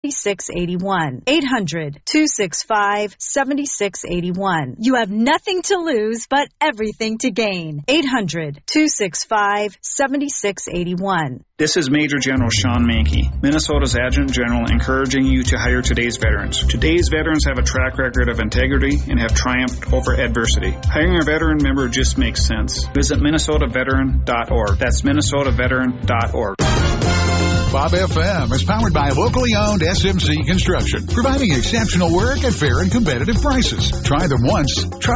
7681. 800-265-7681. You have nothing to lose, but everything to gain. 800-265-7681. This is Major General Sean Mankey, Minnesota's Adjutant General, encouraging you to hire today's veterans. Today's veterans have a track record of integrity and have triumphed over adversity. Hiring a veteran member just makes sense. Visit MinnesotaVeteran.org. That's MinnesotaVeteran.org. Bob FM is powered by locally owned SMC Construction, providing exceptional work at fair and competitive prices. Try them once. Trust